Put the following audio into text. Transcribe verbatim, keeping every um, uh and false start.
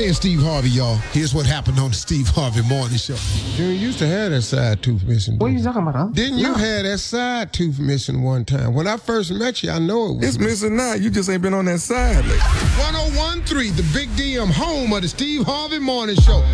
Hey, it's Steve Harvey, y'all. Here's what happened on the Steve Harvey Morning Show. You used to have that side tooth missing. What are you talking about, huh? Didn't you No. have that side tooth missing one time? When I first met you, I know it was. It's missing now. You just ain't been on that side lately. one oh one point three, the Big D M, home of the Steve Harvey Morning Show.